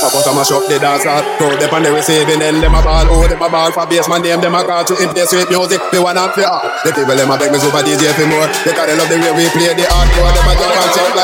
I bust a mash up the dance hall. Crowd them on the receiving end, them a ball. Oh, them a ball for bassman name, them a call to impress with music. They want up for all. The people them a beg me super DJ for more. Because they love the way we play the hardcore. Them a jump and shout like